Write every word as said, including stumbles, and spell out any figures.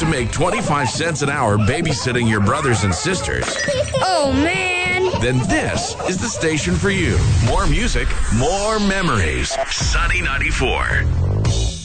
to make twenty-five cents an hour babysitting your brothers and sisters, Oh, man. then this is the station for you. More music, more memories. Sunny ninety-four.